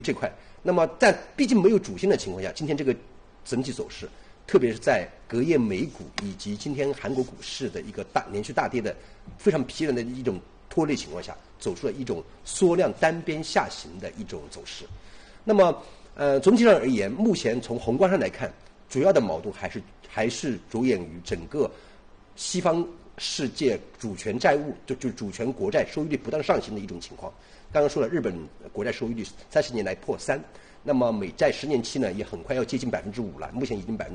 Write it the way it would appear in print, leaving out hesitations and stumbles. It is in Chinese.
这块。那么但毕竟没有主线的情况下，今天这个整体走势，特别是在隔夜美股以及今天韩国股市的一个连续大跌的非常疲软的一种拖累情况下，走出了一种缩量单边下行的一种走势。那么总体上而言，目前从宏观上来看，主要的矛盾还是着眼于整个西方世界主权债务就主权国债收益率不断上行的一种情况。刚刚说了，日本国债收益率30年来破3%，那么美债10年期呢也很快要接近5%了，目前已经